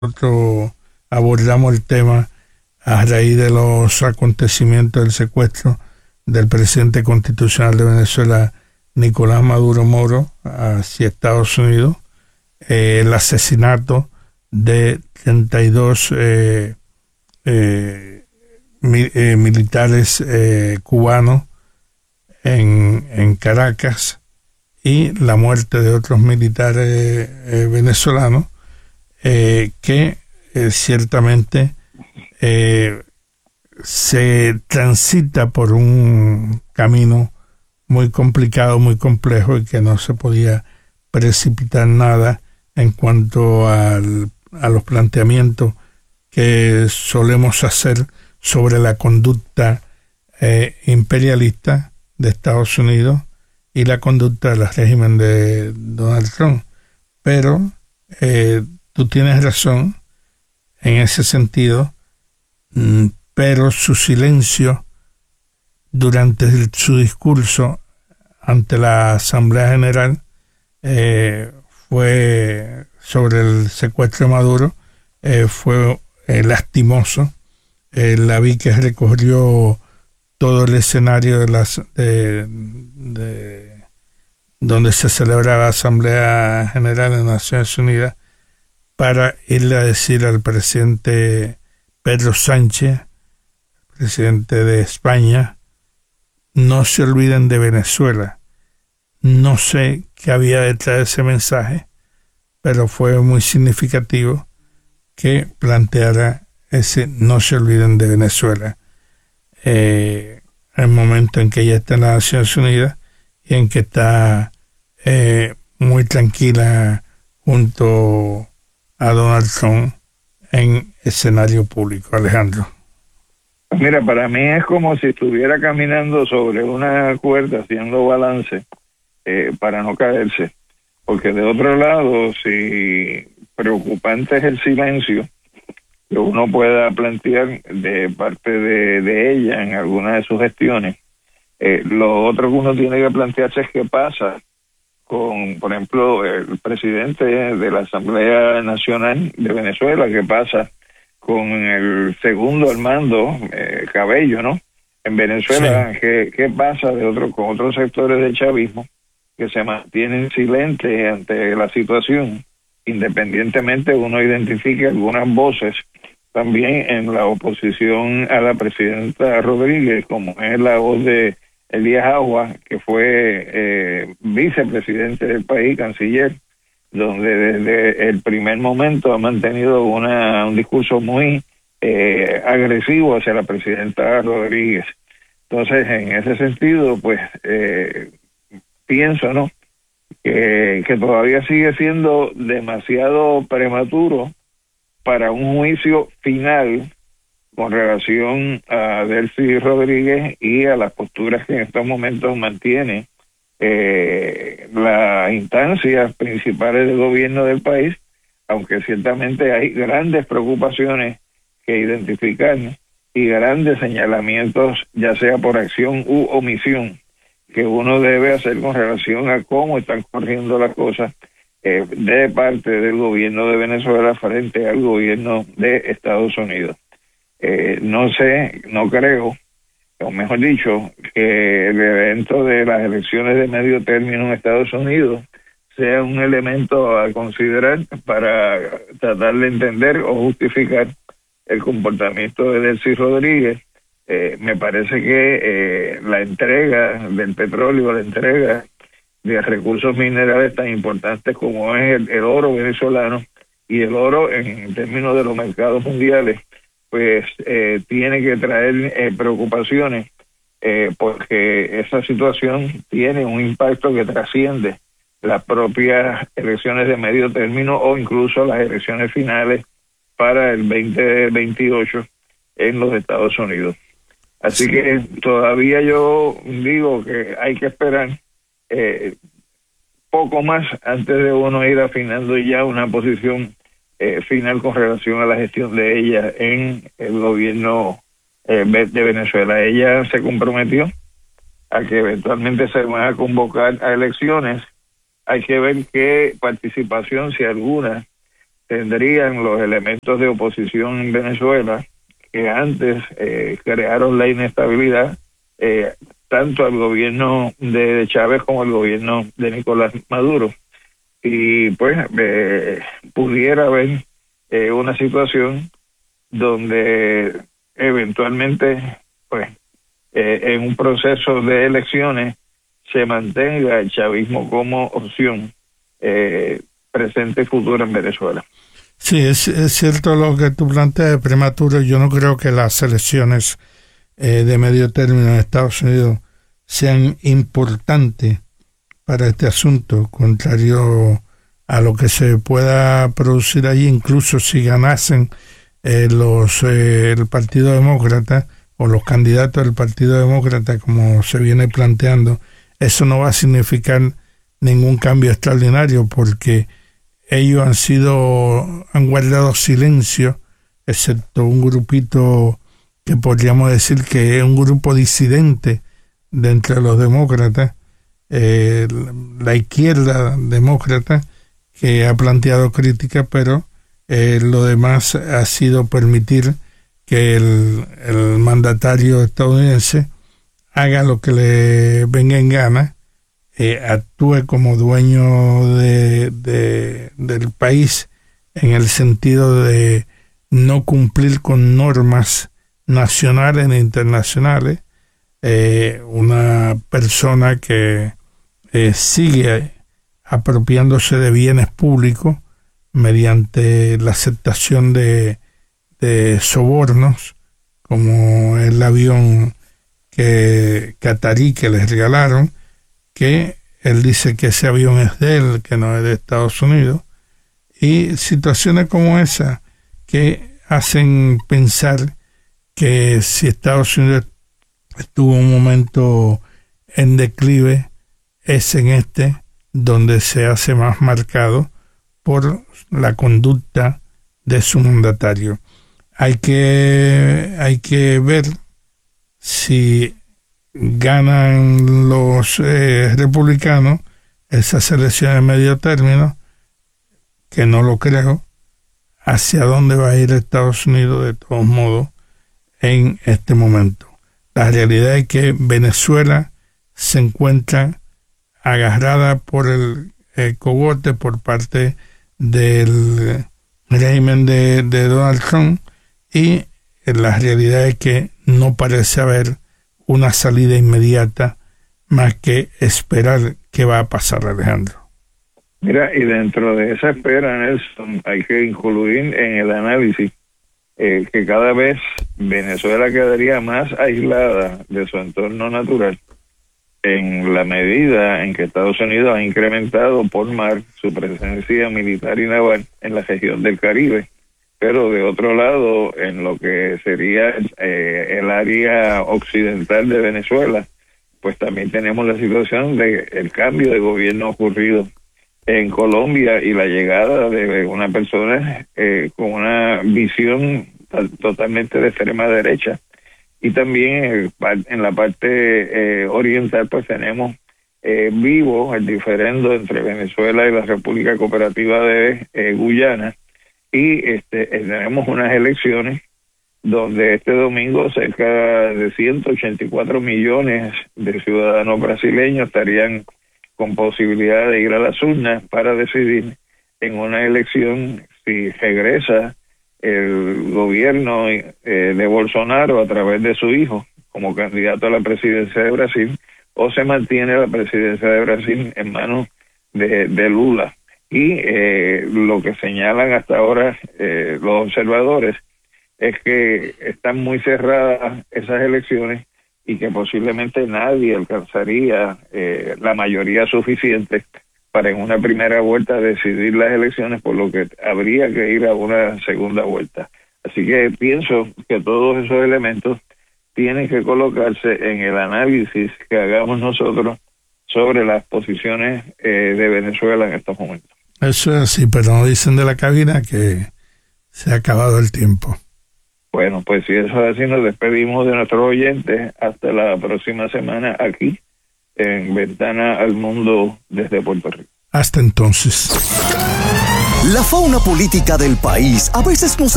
nosotros abordamos el tema a raíz de los acontecimientos del secuestro del presidente constitucional de Venezuela, Nicolás Maduro Moro, hacia Estados Unidos, el asesinato de 32 militares cubanos en Caracas y la muerte de otros militares venezolanos que ciertamente se transita por un camino muy complicado, muy complejo, y que no se podía precipitar nada en cuanto a los planteamientos que solemos hacer sobre la conducta imperialista de Estados Unidos y la conducta del régimen de Donald Trump. Pero tú tienes razón en ese sentido, pero su silencio durante su discurso ante la Asamblea General fue sobre el secuestro de Maduro, fue lastimoso. La vi que recorrió todo el escenario de donde se celebra la Asamblea General de Naciones Unidas para irle a decir al presidente Pedro Sánchez, presidente de España, no se olviden de Venezuela. No sé qué había detrás de ese mensaje, pero fue muy significativo que planteara ese no se olviden de Venezuela. El momento en que ella está en las Naciones Unidas y en que está muy tranquila junto a Donald Trump en escenario público. Alejandro. Mira, para mí es como si estuviera caminando sobre una cuerda haciendo balance para no caerse, porque de otro lado, si preocupante es el silencio que uno pueda plantear de parte de ella en alguna de sus gestiones, lo otro que uno tiene que plantearse es qué pasa con, por ejemplo, el presidente de la Asamblea Nacional de Venezuela, qué pasa con el segundo al mando, Cabello, ¿no? En Venezuela, sí. ¿Qué pasa con otros sectores del chavismo que se mantienen silentes ante la situación? Independientemente uno identifique algunas voces también en la oposición a la presidenta Rodríguez, como es la voz de Elías Agua, que fue vicepresidente del país, canciller, donde desde el primer momento ha mantenido un discurso muy agresivo hacia la presidenta Rodríguez. Entonces, en ese sentido, pues pienso, ¿no?, que todavía sigue siendo demasiado prematuro para un juicio final con relación a Delcy Rodríguez y a las posturas que en estos momentos mantiene las instancias principales del gobierno del país, aunque ciertamente hay grandes preocupaciones que identificar y grandes señalamientos, ya sea por acción u omisión, que uno debe hacer con relación a cómo están corriendo las cosas de parte del gobierno de Venezuela frente al gobierno de Estados Unidos. No sé, no creo, o mejor dicho, que el evento de las elecciones de medio término en Estados Unidos sea un elemento a considerar para tratar de entender o justificar el comportamiento de Delcy Rodríguez. Me parece que la entrega del petróleo, la entrega de recursos minerales tan importantes como es el oro venezolano y el oro en términos de los mercados mundiales, pues tiene que traer preocupaciones porque esa situación tiene un impacto que trasciende las propias elecciones de medio término o incluso las elecciones finales para el 2028 en los Estados Unidos. Así que todavía yo digo que hay que esperar poco más antes de uno ir afinando ya una posición final con relación a la gestión de ella en el gobierno de Venezuela. Ella se comprometió a que eventualmente se van a convocar a elecciones. Hay que ver qué participación, si alguna, tendrían los elementos de oposición en Venezuela que antes crearon la inestabilidad tanto al gobierno de Chávez como al gobierno de Nicolás Maduro. Y pues pudiera haber una situación donde eventualmente pues en un proceso de elecciones se mantenga el chavismo como opción presente y futura en Venezuela. Sí, es cierto lo que tú planteas de prematuro. Yo no creo que las elecciones de medio término en Estados Unidos sean importantes para este asunto, contrario a lo que se pueda producir allí. Incluso si ganasen el Partido Demócrata o los candidatos del Partido Demócrata, como se viene planteando, eso no va a significar ningún cambio extraordinario, porque ellos han guardado silencio, excepto un grupito que podríamos decir que es un grupo disidente de entre los demócratas, la izquierda demócrata, que ha planteado críticas, pero lo demás ha sido permitir que el mandatario estadounidense haga lo que le venga en gana, actúe como dueño del país, en el sentido de no cumplir con normas nacionales e internacionales. Una persona que sigue apropiándose de bienes públicos mediante la aceptación de sobornos, como el avión catarí que les regalaron, que él dice que ese avión es de él, que no es de Estados Unidos, y situaciones como esa que hacen pensar que si Estados Unidos estuvo un momento en declive, es en este donde se hace más marcado por la conducta de su mandatario. Hay que ver si ganan los republicanos esas elecciones de medio término, que no lo creo, hacia dónde va a ir Estados Unidos de todos modos en este momento. La realidad es que Venezuela se encuentra agarrada por el cogote por parte del régimen de Donald Trump, y la realidad es que no parece haber una salida inmediata más que esperar qué va a pasar, Alejandro. Mira, y dentro de esa espera, Nelson, hay que incluir en el análisis que cada vez Venezuela quedaría más aislada de su entorno natural en la medida en que Estados Unidos ha incrementado por mar su presencia militar y naval en la región del Caribe. Pero de otro lado, en lo que sería el área occidental de Venezuela, pues también tenemos la situación de el cambio de gobierno ocurrido en Colombia y la llegada de una persona con una visión totalmente de extrema derecha. Y también en la parte oriental pues tenemos vivo el diferendo entre Venezuela y la República Cooperativa de Guyana, y tenemos unas elecciones donde este domingo cerca de 184 millones de ciudadanos brasileños estarían con posibilidad de ir a las urnas para decidir en una elección si regresa el gobierno de Bolsonaro a través de su hijo como candidato a la presidencia de Brasil, o se mantiene la presidencia de Brasil en manos de Lula. Y lo que señalan hasta ahora los observadores es que están muy cerradas esas elecciones y que posiblemente nadie alcanzaría la mayoría suficiente para en una primera vuelta decidir las elecciones, por lo que habría que ir a una segunda vuelta. Así que pienso que todos esos elementos tienen que colocarse en el análisis que hagamos nosotros sobre las posiciones de Venezuela en estos momentos. Eso es así, pero no dicen de la cabina que se ha acabado el tiempo. Bueno, pues si eso es así, nos despedimos de nuestros oyentes hasta la próxima semana aquí en Ventana al Mundo desde Puerto Rico. Hasta entonces. La fauna política del país a veces nos